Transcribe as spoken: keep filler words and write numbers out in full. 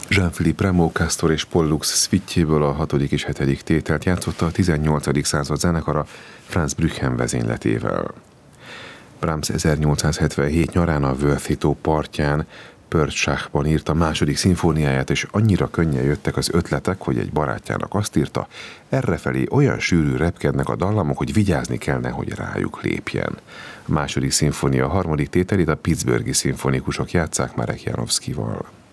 Jean-Philippe Rameau, Castor és Pollux szvittjéből a hatodik és hetedik tételt játszotta a tizennyolcadik század zenekara Franz Brüchen vezényletével. Brahms ezernyolcszázhetvenhét nyarán a Worthitó partján Pörtschachban írta második szimfóniáját, és annyira könnyen jöttek az ötletek, hogy egy barátjának azt írta, errefelé olyan sűrű repkednek a dallamok, hogy vigyázni kell, nehogy rájuk lépjen. A második szimfónia harmadik tételét a pittsburghi szimfonikusok játsszák Marek Janowskival.